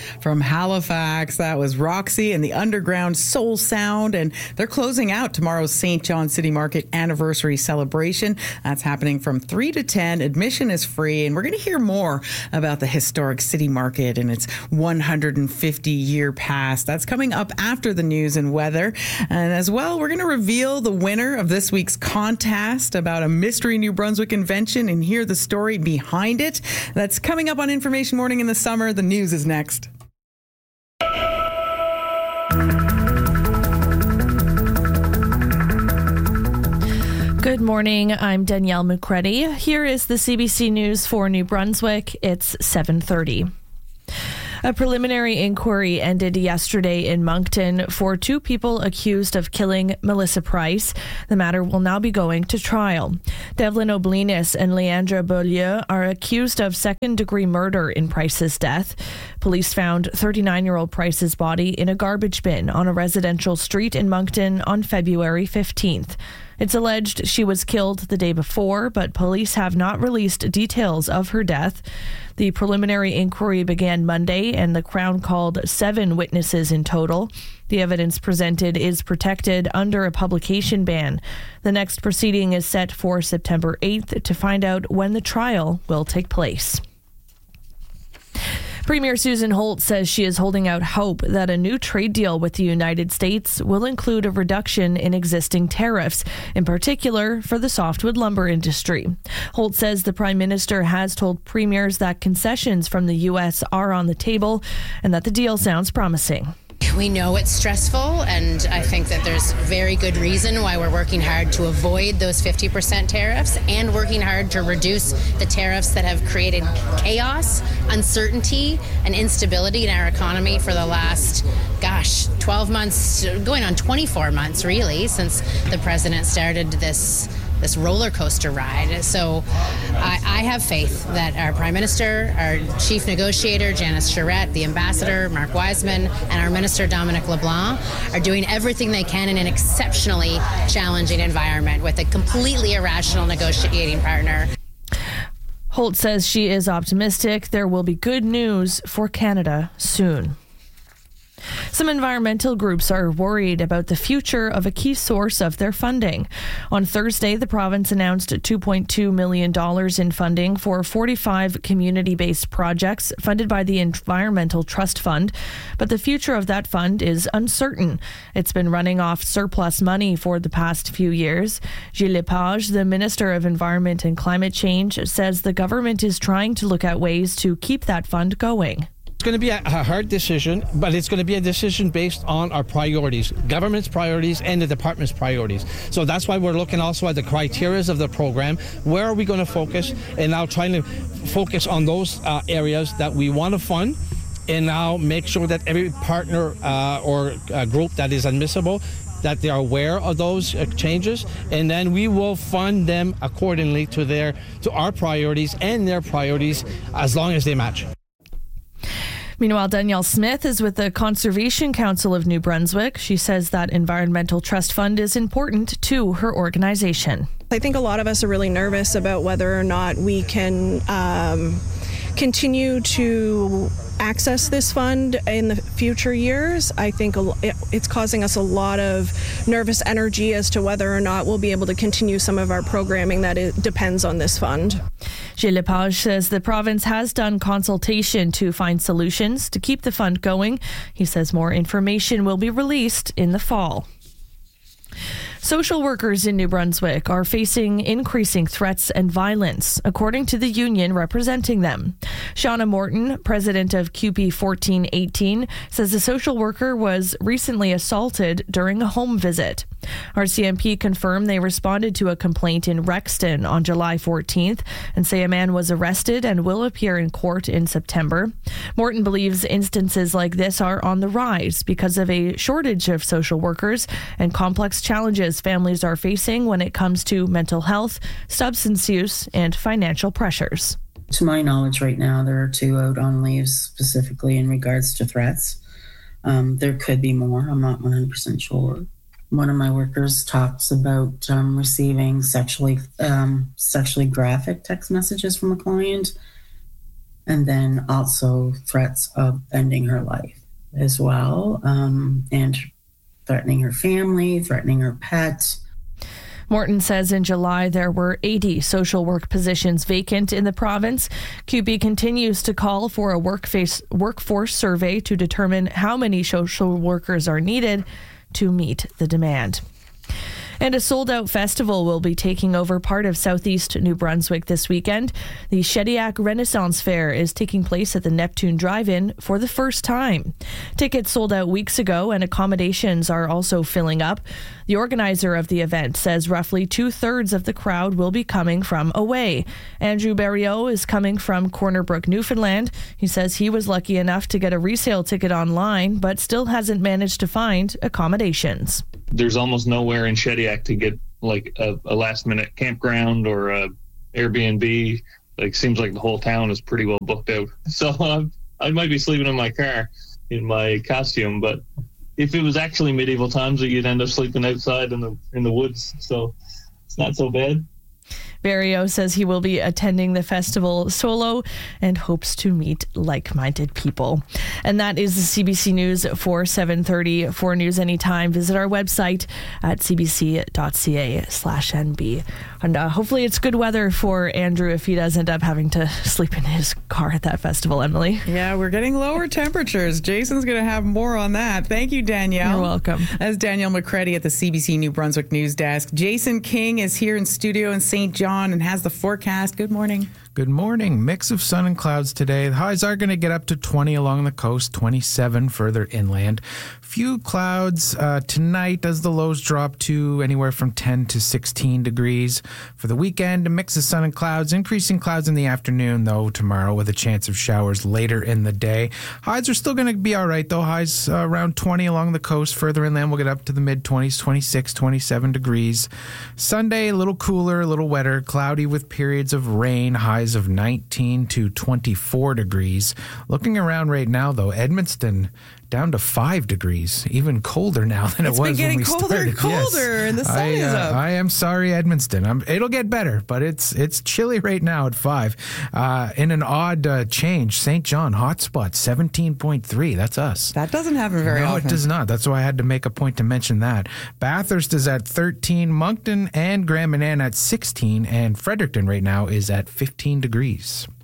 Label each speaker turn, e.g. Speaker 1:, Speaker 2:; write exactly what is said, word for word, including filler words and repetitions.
Speaker 1: from Halifax. That was Roxy and the Underground Soul Sound, and they're closing out tomorrow's Saint John City Market anniversary celebration. That's happening from three to ten. Admission is free, and we're going to hear more about the historic City Market and its one hundred fifty year past. That's coming up after the news and weather. And as well, we're going to reveal the winner of this week's contest about a mystery New Brunswick invention and hear the story behind it. That's coming up on Information Morning in the summer. The news is next.
Speaker 2: Good morning. I'm Danielle McCready. Here is the C B C News for New Brunswick. It's seven thirty. A preliminary inquiry ended yesterday in Moncton for two people accused of killing Melissa Price. The matter will now be going to trial. Devlin Oblinis and Leandra Beaulieu are accused of second-degree murder in Price's death. Police found thirty-nine-year-old Price's body in a garbage bin on a residential street in Moncton on February fifteenth. It's alleged she was killed the day before, but police have not released details of her death. The preliminary inquiry began Monday, and the Crown called seven witnesses in total. The evidence presented is protected under a publication ban. The next proceeding is set for September eighth to find out when the trial will take place. Premier Susan Holt says she is holding out hope that a new trade deal with the United States will include a reduction in existing tariffs, in particular for the softwood lumber industry. Holt says the Prime Minister has told premiers that concessions from the U S are on the table and that the deal sounds promising.
Speaker 3: We know it's stressful, and I think that there's very good reason why we're working hard to avoid those fifty percent tariffs and working hard to reduce the tariffs that have created chaos, uncertainty, and instability in our economy for the last, gosh, twelve months, going on twenty-four months, really, since the president started this this roller coaster ride. So I, I have faith that our Prime Minister, our Chief Negotiator, Janice Charette, the Ambassador, Mark Wiseman, and our Minister, Dominic LeBlanc, are doing everything they can in an exceptionally challenging environment with a completely irrational negotiating partner.
Speaker 2: Holt says she is optimistic there will be good news for Canada soon. Some environmental groups are worried about the future of a key source of their funding. On Thursday, the province announced two point two million dollars in funding for forty-five community-based projects funded by the Environmental Trust Fund. But the future of that fund is uncertain. It's been running off surplus money for the past few years. Gilles Lepage, the Minister of Environment and Climate Change, says the government is trying to look at ways to keep that fund going.
Speaker 4: It's going to be a hard decision, but it's going to be a decision based on our priorities, government's priorities and the department's priorities. So that's why we're looking also at the criteria of the program. Where are we going to focus? And now trying to focus on those uh, areas that we want to fund, and now make sure that every partner uh, or uh, group that is admissible, that they are aware of those uh, changes, and then we will fund them accordingly to their to our priorities and their priorities as long as they match.
Speaker 2: Meanwhile, Danielle Smith is with the Conservation Council of New Brunswick. She says that Environmental Trust Fund is important to her organization.
Speaker 5: I think a lot of us are really nervous about whether or not we can um, continue to access this fund in the future years. I think it's causing us a lot of nervous energy as to whether or not we'll be able to continue some of our programming that it depends on this fund.
Speaker 2: Gilles Lepage says the province has done consultation to find solutions to keep the fund going. He says more information will be released in the fall. Social workers in New Brunswick are facing increasing threats and violence, according to the union representing them. Shauna Morton, president of Q P fourteen eighteen, says a social worker was recently assaulted during a home visit. R C M P confirmed they responded to a complaint in Rexton on July fourteenth and say a man was arrested and will appear in court in September. Morton believes instances like this are on the rise because of a shortage of social workers and complex challenges families are facing when it comes to mental health, substance use, and financial pressures.
Speaker 6: To my knowledge right now, there are two out on leave specifically in regards to threats. Um, there could be more. I'm not one hundred percent sure. One of my workers talks about um, receiving sexually um, sexually graphic text messages from a client. and then also threats of ending her life as well, um, and threatening her family, threatening her pet.
Speaker 2: Morton says in July there were eighty social work positions vacant in the province. Q B continues to call for a workforce workforce survey to determine how many social workers are needed to meet the demand. And a sold-out festival will be taking over part of southeast New Brunswick this weekend. The Shediac Renaissance Fair is taking place at the Neptune Drive-In for the first time. Tickets sold out weeks ago, and accommodations are also filling up. The organizer of the event says roughly two-thirds of the crowd will be coming from away. Andrew Berriot is coming from Corner Brook, Newfoundland. He says he was lucky enough to get a resale ticket online, but still hasn't managed to find accommodations.
Speaker 7: There's almost nowhere in Shediac to get like a, a last minute campground or a Airbnb. Like, seems like the whole town is pretty well booked out. So uh, I might be sleeping in my car in my costume, but if it was actually medieval times, you'd end up sleeping outside in the in the woods. So it's not so bad.
Speaker 2: Berriot says he will be attending the festival solo and hopes to meet like-minded people. And that is the C B C News for seven thirty. For news anytime, visit our website at cbc.ca slash NB. And uh, hopefully it's good weather for Andrew if he does end up having to sleep in his car at that festival, Emily.
Speaker 1: Yeah, we're getting lower temperatures. Jason's going to have more on that. Thank you, Danielle.
Speaker 2: You're welcome.
Speaker 1: That's Danielle McCready at the C B C New Brunswick News Desk. Jason King is here in studio in Saint John and has the forecast. Good morning.
Speaker 8: Good morning. Mix of sun and clouds today. The highs are going to get up to twenty along the coast, twenty-seven further inland. Few clouds uh, tonight as the lows drop to anywhere from ten to sixteen degrees. For the weekend, a mix of sun and clouds, increasing clouds in the afternoon, though, tomorrow with a chance of showers later in the day. Highs are still going to be all right, though. Highs uh, around twenty along the coast. Further inland, we'll get up to the mid-twenties, twenty-six, twenty-seven degrees. Sunday, a little cooler, a little wetter, cloudy with periods of rain. Highs of nineteen to twenty-four degrees. Looking around right now, though, Edmundston down to five degrees, even colder now than
Speaker 1: it's
Speaker 8: it was
Speaker 1: been getting
Speaker 8: when we
Speaker 1: colder
Speaker 8: started.
Speaker 1: and colder,
Speaker 8: yes.
Speaker 1: and the sun
Speaker 8: I,
Speaker 1: is
Speaker 8: uh,
Speaker 1: up.
Speaker 8: I am sorry, Edmundston. I'm, it'll get better, but it's it's chilly right now at five. Uh, in an odd uh, change, Saint John hotspot seventeen point three. That's us.
Speaker 1: That doesn't happen very
Speaker 8: no,
Speaker 1: often.
Speaker 8: No, it does not. That's why I had to make a point to mention that. Bathurst is at thirteen, Moncton and Grand Manan at sixteen, and Fredericton right now is at fifteen degrees.